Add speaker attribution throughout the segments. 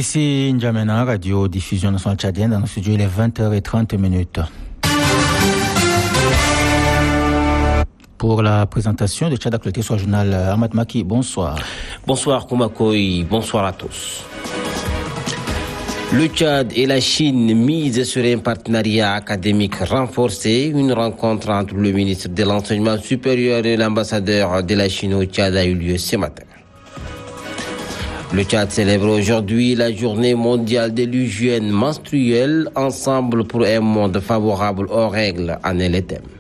Speaker 1: Ici N'Djamena, radio diffusion nationale tchadienne. Dans le studio, il est 20h30. Pour la présentation de Tchad Actualité sur le journal Ahmad Maki, bonsoir.
Speaker 2: Bonsoir Koumakoy, bonsoir à tous. Le Tchad et la Chine misent sur un partenariat académique renforcé. Une rencontre entre le ministre de l'Enseignement supérieur et l'ambassadeur de la Chine au Tchad a eu lieu ce matin. Le Tchad célèbre aujourd'hui la journée mondiale de l'hygiène menstruelle, ensemble pour un monde favorable aux règles, en est le thème.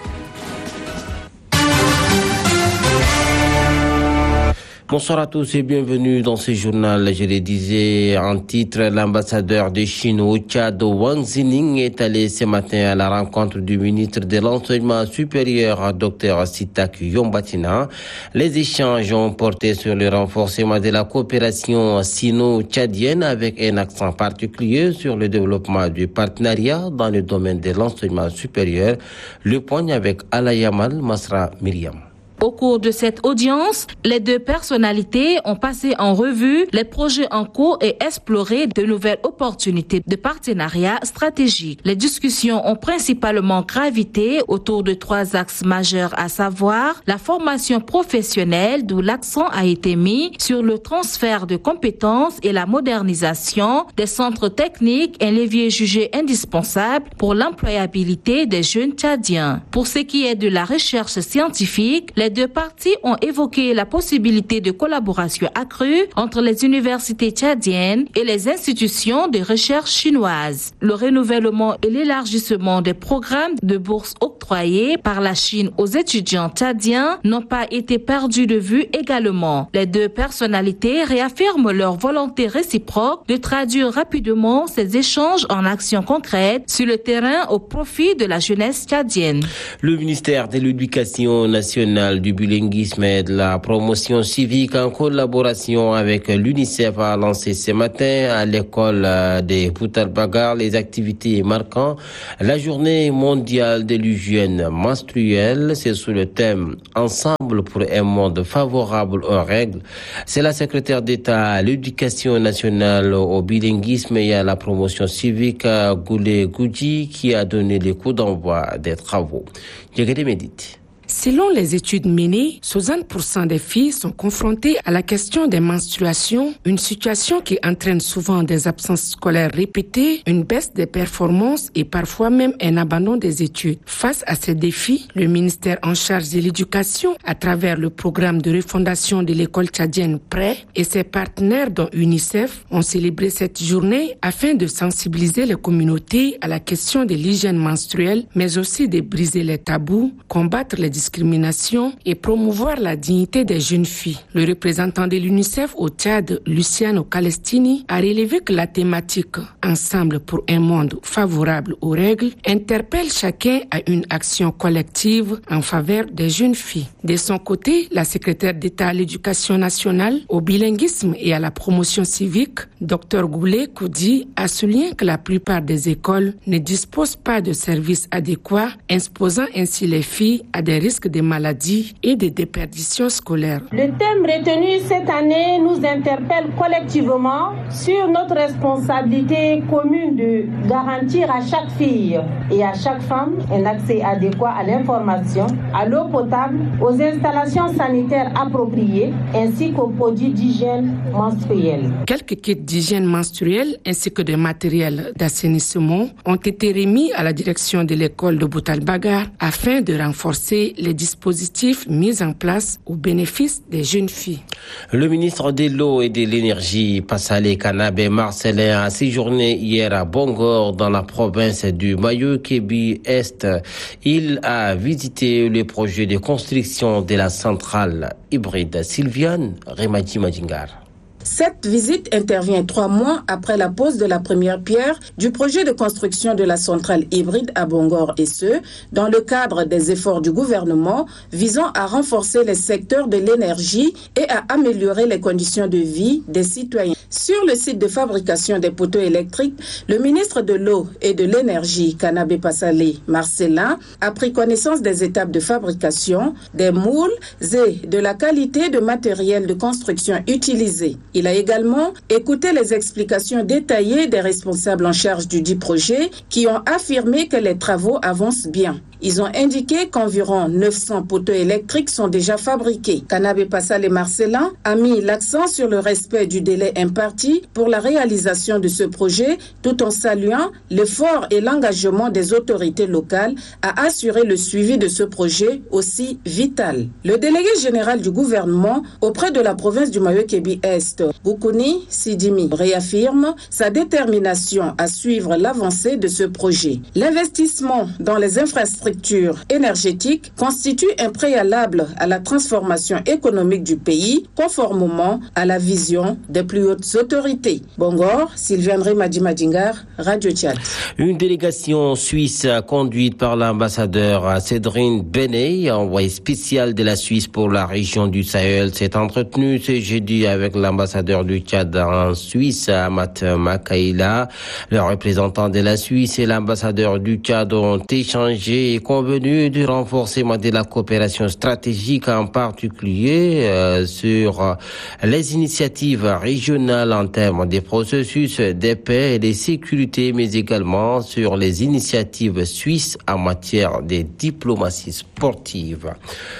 Speaker 2: Bonsoir à tous et bienvenue dans ce journal. Je le disais en titre, l'ambassadeur de Chine au Tchad, Wang Zining, est allé ce matin à la rencontre du ministre de l'Enseignement supérieur, Dr Sitak Yombatina. Les échanges ont porté sur le renforcement de la coopération sino-tchadienne avec un accent particulier sur le développement du partenariat dans le domaine de l'enseignement supérieur. Le point avec Alayamal Masra Myriam.
Speaker 3: Au cours de cette audience, les deux personnalités ont passé en revue les projets en cours et exploré de nouvelles opportunités de partenariat stratégique. Les discussions ont principalement gravité autour de trois axes majeurs, à savoir la formation professionnelle, d'où l'accent a été mis sur le transfert de compétences et la modernisation des centres techniques, un levier jugé indispensable pour l'employabilité des jeunes tchadiens. Pour ce qui est de la recherche scientifique, les deux parties ont évoqué la possibilité de collaboration accrue entre les universités tchadiennes et les institutions de recherche chinoises. Le renouvellement et l'élargissement des programmes de bourses octroyés par la Chine aux étudiants tchadiens n'ont pas été perdus de vue également. Les deux personnalités réaffirment leur volonté réciproque de traduire rapidement ces échanges en actions concrètes sur le terrain au profit de la jeunesse tchadienne.
Speaker 2: Le ministère de l'Éducation nationale, du bilinguisme et de la promotion civique, en collaboration avec l'UNICEF, a lancé ce matin à l'école de Boutalbagar les activités marquant la journée mondiale de l'hygiène menstruelle. C'est sous le thème « Ensemble pour un monde favorable aux règles ». C'est la secrétaire d'État à l'éducation nationale, au bilinguisme et à la promotion civique, Goulé Goudji, qui a donné les coups d'envoi des travaux. Djegede Médite.
Speaker 4: Selon les études menées, 60% des filles sont confrontées à la question des menstruations, une situation qui entraîne souvent des absences scolaires répétées, une baisse des performances et parfois même un abandon des études. Face à ces défis, le ministère en charge de l'éducation, à travers le programme de refondation de l'école tchadienne PRES et ses partenaires dont UNICEF, ont célébré cette journée afin de sensibiliser les communautés à la question de l'hygiène menstruelle, mais aussi de briser les tabous, combattre les discrimination et promouvoir la dignité des jeunes filles. Le représentant de l'UNICEF au Tchad, Luciano Calestini, a relevé que la thématique « Ensemble pour un monde favorable aux règles » interpelle chacun à une action collective en faveur des jeunes filles. De son côté, la secrétaire d'État à l'éducation nationale, au bilinguisme et à la promotion civique, Dr Goulé Koudi, a souligné que la plupart des écoles ne disposent pas de services adéquats, exposant ainsi les filles à des risques de maladies et de déperditions scolaires.
Speaker 5: Le thème retenu cette année nous interpelle collectivement sur notre responsabilité commune de garantir à chaque fille et à chaque femme un accès adéquat à l'information, à l'eau potable, aux installations sanitaires appropriées ainsi qu'aux produits d'hygiène menstruelle.
Speaker 4: Quelques kits d'hygiène menstruelle ainsi que des matériels d'assainissement ont été remis à la direction de l'école de Boutalbagar afin de renforcer les dispositifs mis en place au bénéfice des jeunes filles.
Speaker 2: Le ministre de l'eau et de l'énergie, Passalé Kanabé Marcelin, a séjourné hier à Bongor dans la province du Mayo-Kébi-Est. Il a visité le projet de construction de la centrale hybride. Sylviane Remadji Madingar.
Speaker 6: Cette visite intervient 3 mois après la pose de la première pierre du projet de construction de la centrale hybride à Bongor, et ce, dans le cadre des efforts du gouvernement visant à renforcer les secteurs de l'énergie et à améliorer les conditions de vie des citoyens. Sur le site de fabrication des poteaux électriques, le ministre de l'eau et de l'énergie, Kanabé Passalé Marcelin, a pris connaissance des étapes de fabrication, des moules et de la qualité de matériel de construction utilisé. Il a également écouté les explications détaillées des responsables en charge du dit projet qui ont affirmé que les travaux avancent bien. Ils ont indiqué qu'environ 900 poteaux électriques sont déjà fabriqués. Kanabé Passal et Marcelin a mis l'accent sur le respect du délai imparti pour la réalisation de ce projet, tout en saluant l'effort et l'engagement des autorités locales à assurer le suivi de ce projet aussi vital. Le délégué général du gouvernement auprès de la province du Mayo-Kébi-Est, Goukouni Sidimi, réaffirme sa détermination à suivre l'avancée de ce projet. L'investissement dans les infrastructures énergétiques constitue un préalable à la transformation économique du pays, conformément à la vision des plus hautes autorités. Bongor, Sylviane Madingar, Radio Tchad.
Speaker 2: Une délégation suisse conduite par l'ambassadeur Cédrine Beney, envoyé spécial de la Suisse pour la région du Sahel, s'est entretenue ce jeudi avec l'ambassadeur du Tchad en Suisse, Amat Makaïla. Le représentant de la Suisse et l'ambassadeur du Tchad ont échangé et convenu du renforcement de la coopération stratégique, en particulier sur les initiatives régionales en termes des processus de paix et de sécurité, mais également sur les initiatives suisses en matière de diplomatie sportive.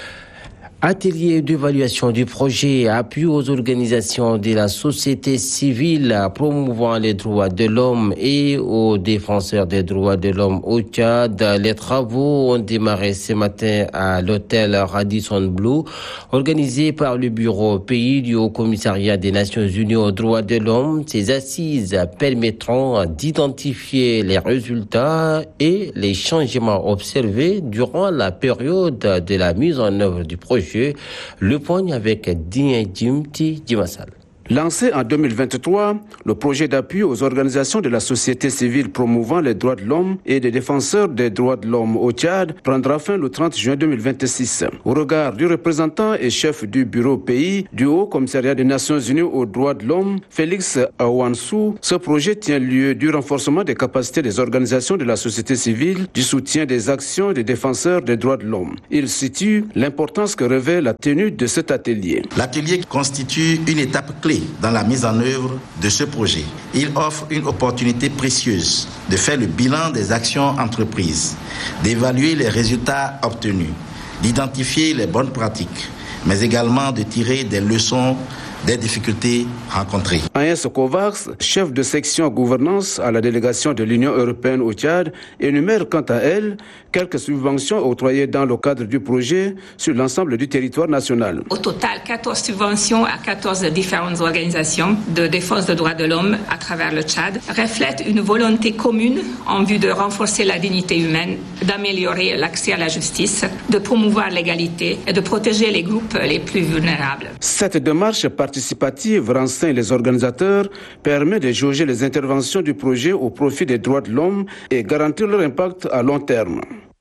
Speaker 2: Atelier d'évaluation du projet, appui aux organisations de la société civile promouvant les droits de l'homme et aux défenseurs des droits de l'homme au Tchad. Les travaux ont démarré ce matin à l'hôtel Radisson Blu, organisé par le Bureau pays du Haut-Commissariat des Nations Unies aux droits de l'homme. Ces assises permettront d'identifier les résultats et les changements observés durant la période de la mise en œuvre du projet. Le point avec Djimti Djimassal.
Speaker 7: Lancé en 2023, le projet d'appui aux organisations de la société civile promouvant les droits de l'homme et des défenseurs des droits de l'homme au Tchad prendra fin le 30 juin 2026. Au regard du représentant et chef du bureau pays du Haut-Commissariat des Nations Unies aux droits de l'homme, Félix Awansou, ce projet tient lieu du renforcement des capacités des organisations de la société civile, du soutien des actions des défenseurs des droits de l'homme. Il situe l'importance que revêt la tenue de cet atelier.
Speaker 8: L'atelier constitue une étape clé dans la mise en œuvre de ce projet. Il offre une opportunité précieuse de faire le bilan des actions entreprises, d'évaluer les résultats obtenus, d'identifier les bonnes pratiques, mais également de tirer des leçons des difficultés rencontrées.
Speaker 7: Agnès Kovacs, chef de section gouvernance à la délégation de l'Union européenne au Tchad, énumère quant à elle quelques subventions octroyées dans le cadre du projet sur l'ensemble du territoire national.
Speaker 9: Au total, 14 subventions à 14 différentes organisations de défense des droits de l'homme à travers le Tchad reflètent une volonté commune en vue de renforcer la dignité humaine, d'améliorer l'accès à la justice, de promouvoir l'égalité et de protéger les groupes les plus vulnérables.
Speaker 7: Cette démarche participative, renseigne les organisateurs, permet de jauger les interventions du projet au profit des droits de l'homme et garantir leur impact à long terme.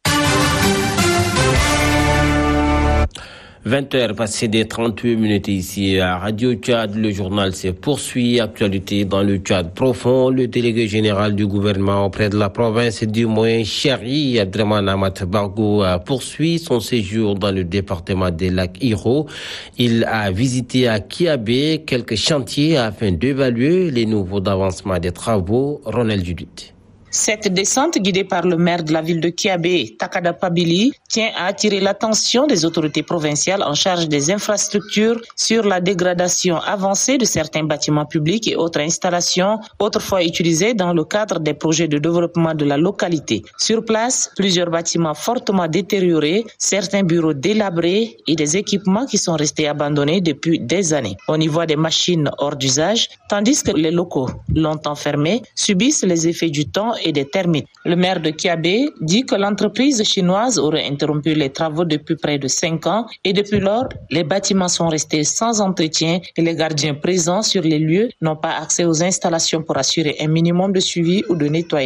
Speaker 2: 20h passées des 38 minutes ici à Radio Tchad. Le journal se poursuit. Actualité dans le Tchad profond. Le délégué général du gouvernement auprès de la province du Moyen Chéri, Abdraman Amat Bargo, poursuit son séjour dans le département des lacs Hiro. Il a visité à Kiabé quelques chantiers afin d'évaluer les niveaux d'avancement des travaux. Ronald Judith.
Speaker 10: Cette descente guidée par le maire de la ville de Kiabé, Takada Pabili, tient à attirer l'attention des autorités provinciales en charge des infrastructures sur la dégradation avancée de certains bâtiments publics et autres installations autrefois utilisés dans le cadre des projets de développement de la localité. Sur place, plusieurs bâtiments fortement détériorés, certains bureaux délabrés et des équipements qui sont restés abandonnés depuis des années. On y voit des machines hors d'usage, tandis que les locaux, longtemps fermés, subissent les effets du temps et des termites. Le maire de Kiabé dit que l'entreprise chinoise aurait interrompu les travaux depuis près de 5 ans et depuis lors, les bâtiments sont restés sans entretien et les gardiens présents sur les lieux n'ont pas accès aux installations pour assurer un minimum de suivi ou de nettoyage.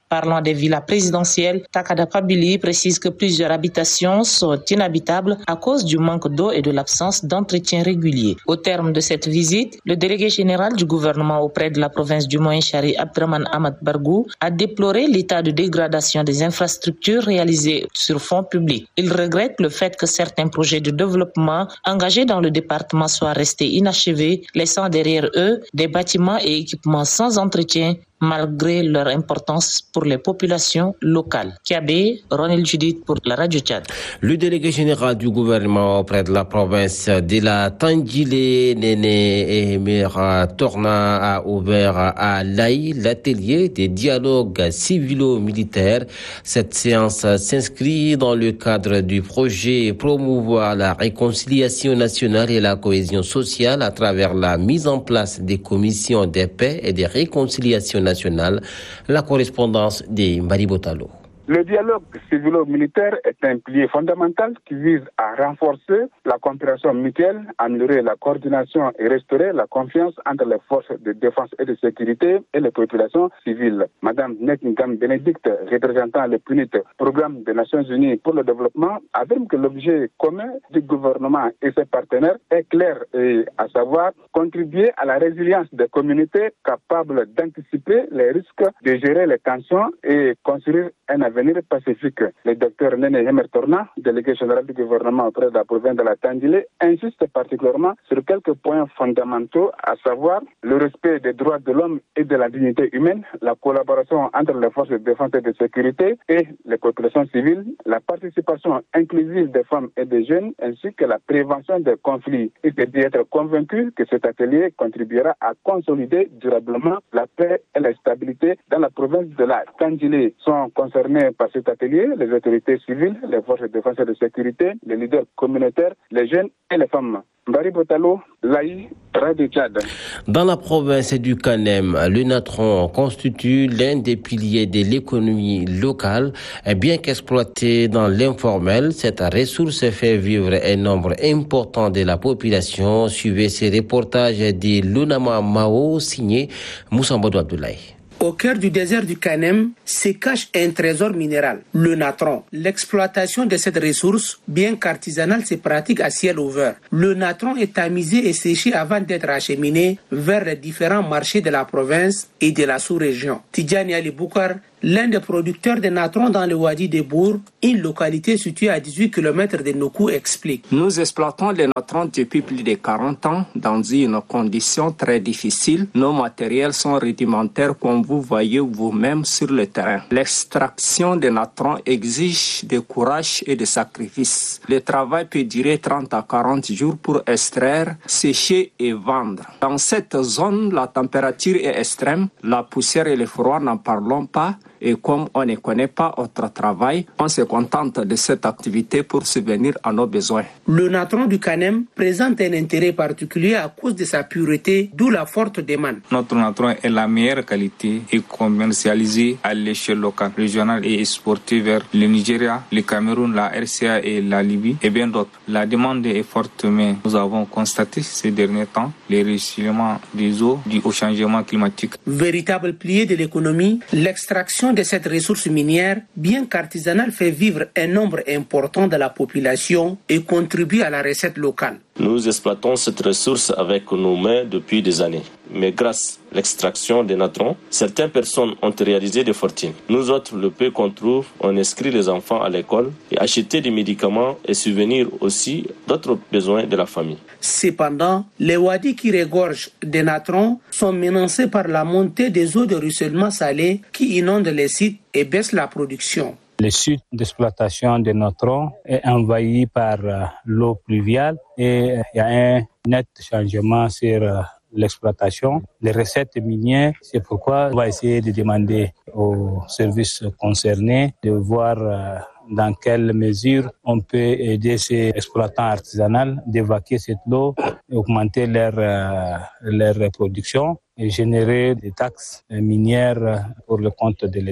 Speaker 10: Parlant des villas présidentielles, Takada Pabili précise que plusieurs habitations sont inhabitables à cause du manque d'eau et de l'absence d'entretien régulier. Au terme de cette visite, le délégué général du gouvernement auprès de la province du Moyen-Chari, Abdraman Ahmad Bargou, a déploré l'état de dégradation des infrastructures réalisées sur fonds publics. Il regrette le fait que certains projets de développement engagés dans le département soient restés inachevés, laissant derrière eux des bâtiments et équipements sans entretien, malgré leur importance pour les populations locales. Kiabé, Ronel Judith pour la Radio Tchad.
Speaker 2: Le délégué général du gouvernement auprès de la province de la Tandjilé, Néné Emera Torna, a ouvert à Laï l'atelier des dialogues civilo-militaires. Cette séance s'inscrit dans le cadre du projet promouvoir la réconciliation nationale et la cohésion sociale à travers la mise en place des commissions de paix et des réconciliations nationale, la correspondance de Mbari Botalo.
Speaker 11: Le dialogue civilo-militaire est un pilier fondamental qui vise à renforcer la compréhension mutuelle, améliorer la coordination et restaurer la confiance entre les forces de défense et de sécurité et les populations civiles. Madame Nekingam Bénédicte, représentant le PNUD, Programme des Nations Unies pour le développement, affirme que l'objet commun du gouvernement et ses partenaires est clair, et à savoir contribuer à la résilience des communautés capables d'anticiper les risques, de gérer les tensions et construire un avenir pacifique. Le docteur Néné Emera, délégué général du gouvernement auprès de la province de la Tandjilé, insiste particulièrement sur quelques points fondamentaux, à savoir le respect des droits de l'homme et de la dignité humaine, la collaboration entre les forces de défense et de sécurité et les populations civiles, la participation inclusive des femmes et des jeunes, ainsi que la prévention des conflits. Il est dit être convaincu que cet atelier contribuera à consolider durablement la paix et la stabilité dans la province de la Tandjilé. Sont concernés par cet atelier les autorités civiles, les forces de défense et de sécurité, les leaders communautaires, les jeunes et les femmes. Mbari Botalo, Laï, Radio Tchad.
Speaker 2: Dans la province du Kanem, le natron constitue l'un des piliers de l'économie locale. Bien qu'exploité dans l'informel, cette ressource fait vivre un nombre important de la population. Suivez ces reportages de Lunama Mao, signé Moussa Mbodou Abdoulaye.
Speaker 12: Au cœur du désert du Kanem se cache un trésor minéral, le natron. L'exploitation de cette ressource, bien qu'artisanale, se pratique à ciel ouvert. Le natron est tamisé et séché avant d'être acheminé vers les différents marchés de la province et de la sous-région. Tidjani Ali Boukar, l'un des producteurs de natron dans le Wadi de Bour, une localité située à 18 km de Nokou, explique.
Speaker 13: Nous exploitons le natron depuis plus de 40 ans dans une condition très difficile. Nos matériels sont rudimentaires comme vous voyez vous-même sur le terrain. L'extraction de natron exige de courage et de sacrifice. Le travail peut durer 30 à 40 jours pour extraire, sécher et vendre. Dans cette zone, la température est extrême, la poussière et le froid n'en parlons pas. Et comme on ne connaît pas notre travail, on se contente de cette activité pour subvenir à nos besoins.
Speaker 12: Le natron du Kanem présente un intérêt particulier à cause de sa pureté, d'où la forte demande.
Speaker 14: Notre natron est la meilleure qualité et commercialisé à l'échelle locale, régionale et exporté vers le Nigeria, le Cameroun, la RCA et la Libye et bien d'autres. La demande est forte, mais nous avons constaté ces derniers temps les réchauffements des eaux dû au changement climatique.
Speaker 12: Véritable pilier de l'économie, l'extraction de cette ressource minière, bien qu'artisanale, fait vivre un nombre important de la population et contribue à la recette locale.
Speaker 15: Nous exploitons cette ressource avec nos mains depuis des années. Mais grâce à l'extraction des natrons, certaines personnes ont réalisé des fortunes. Nous autres, le peu qu'on trouve, on inscrit les enfants à l'école et acheter des médicaments et subvenir aussi d'autres besoins de la famille.
Speaker 12: Cependant, les wadis qui regorgent des natrons sont menacés par la montée des eaux de ruissellement salées qui inondent les sites et baissent la production.
Speaker 16: Le site d'exploitation des natrons est envahi par l'eau pluviale et il y a un net changement sur l'exploitation des recettes minières. C'est pourquoi on va essayer de demander aux services concernés de voir dans quelle mesure on peut aider ces exploitants artisanaux d'évacuer cette eau, augmenter leur production et générer des taxes minières pour le compte de l'État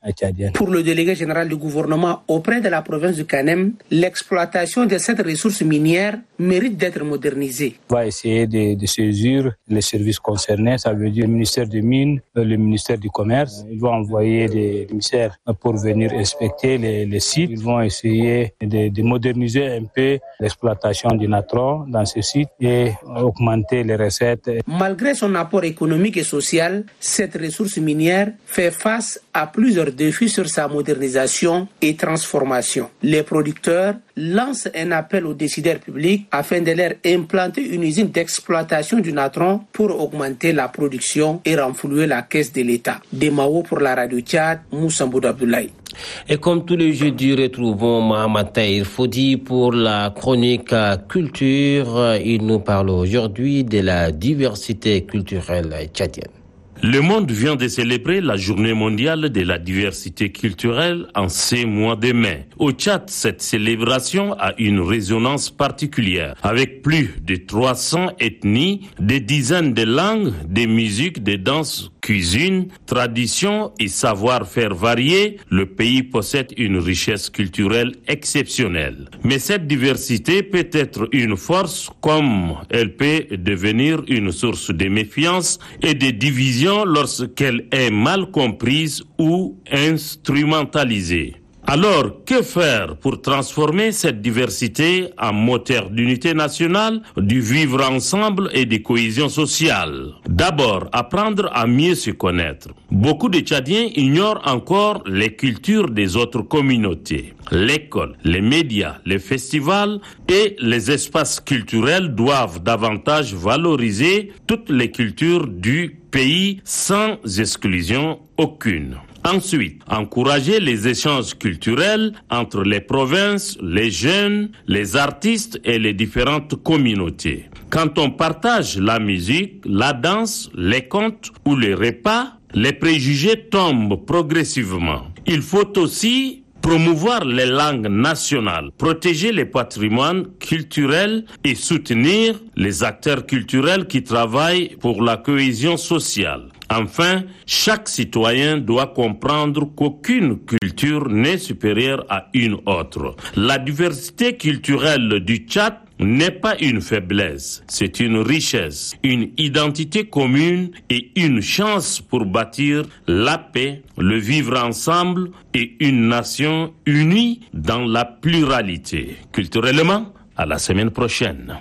Speaker 16: tchadienne.
Speaker 12: Pour le délégué général du gouvernement auprès de la province du Kanem, l'exploitation de cette ressource minière mérite d'être modernisée.
Speaker 16: On va essayer de saisir les services concernés, ça veut dire le ministère des Mines, le ministère du Commerce. Ils vont envoyer des émissaires pour venir inspecter les sites. Ils vont essayer de moderniser un peu l'exploitation du natron dans ce site et augmenter les recettes.
Speaker 12: Malgré son apport économique et social, cette ressource minière fait face à plusieurs défis sur sa modernisation et transformation. Les producteurs lancent un appel aux décideurs publics afin de leur implanter une usine d'exploitation du natron pour augmenter la production et renflouer la caisse de l'État. Demao pour la radio Tchad, Moussa Mbouda Abdoulaye.
Speaker 2: Et comme tous les jeudis, retrouvons Mohamed Tahir Fodi pour la chronique culture. Il nous parle aujourd'hui de la diversité culturelle tchadienne.
Speaker 17: Le monde vient de célébrer la journée mondiale de la diversité culturelle en ce mois de mai. Au Tchad, cette célébration a une résonance particulière. Avec plus de 300 ethnies, des dizaines de langues, des musiques, des danses, cuisine, traditions et savoir-faire variés, le pays possède une richesse culturelle exceptionnelle. Mais cette diversité peut être une force comme elle peut devenir une source de méfiance et de division lorsqu'elle est mal comprise ou instrumentalisée. Alors, que faire pour transformer cette diversité en moteur d'unité nationale, du vivre ensemble et de cohésion sociale? D'abord, apprendre à mieux se connaître. Beaucoup de Tchadiens ignorent encore les cultures des autres communautés. L'école, les médias, les festivals et les espaces culturels doivent davantage valoriser toutes les cultures du pays sans exclusion aucune. Ensuite, encourager les échanges culturels entre les provinces, les jeunes, les artistes et les différentes communautés. Quand on partage la musique, la danse, les contes ou les repas, les préjugés tombent progressivement. Il faut aussi promouvoir les langues nationales, protéger les patrimoines culturels et soutenir les acteurs culturels qui travaillent pour la cohésion sociale. Enfin, chaque citoyen doit comprendre qu'aucune culture n'est supérieure à une autre. La diversité culturelle du Tchad n'est pas une faiblesse, c'est une richesse, une identité commune et une chance pour bâtir la paix, le vivre ensemble et une nation unie dans la pluralité. Culturellement, à la semaine prochaine.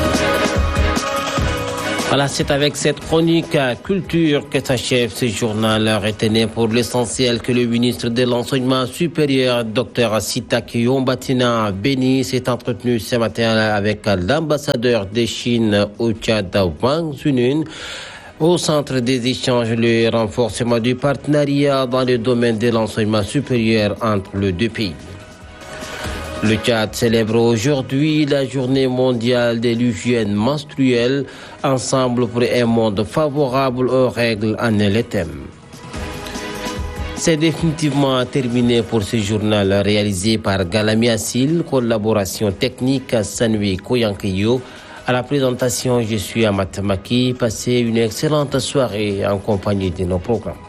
Speaker 2: Voilà, c'est avec cette chronique culture que s'achève ce journal. Retenez pour l'essentiel que le ministre de l'Enseignement supérieur, Dr Sitaki Yombatina Beni, s'est entretenu ce matin avec l'ambassadeur de Chine au Tchad, Wang Zunun, au centre des échanges, le renforcement du partenariat dans le domaine de l'enseignement supérieur entre les deux pays. Le Tchad célèbre aujourd'hui la journée mondiale de l'hygiène menstruelle. Ensemble pour un monde favorable aux règles en est le thème. C'est définitivement terminé pour ce journal réalisé par Galami Assil, collaboration technique à Sanui Koyankiyo. À la présentation, je suis Amat Maki. Passez une excellente soirée en compagnie de nos programmes.